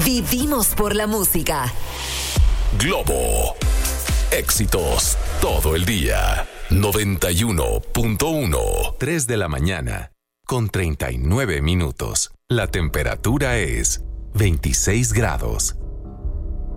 Vivimos por la música. Globo. Éxitos todo el día. 91.1. 3 de la mañana con 39 minutos. La temperatura es 26 grados.